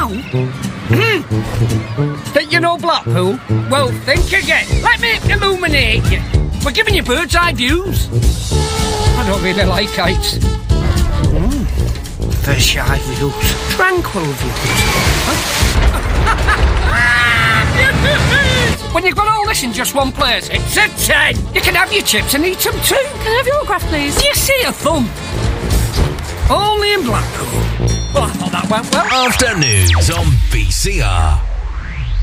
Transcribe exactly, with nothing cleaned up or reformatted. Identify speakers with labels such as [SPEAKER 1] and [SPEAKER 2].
[SPEAKER 1] you? Hmm. Think you know Blackpool? Well, think again. Let me illuminate you. We're giving you bird's eye views. I don't really like heights. Mm. Fish eye views. Tranquil views. When you've got all this in just one place, it's a ten. You can have your chips and eat them too.
[SPEAKER 2] Can I have your autograph, please?
[SPEAKER 1] Do you see a thumb? Only in Blackpool. Well, I thought that went well.
[SPEAKER 3] Afternoons on B C R.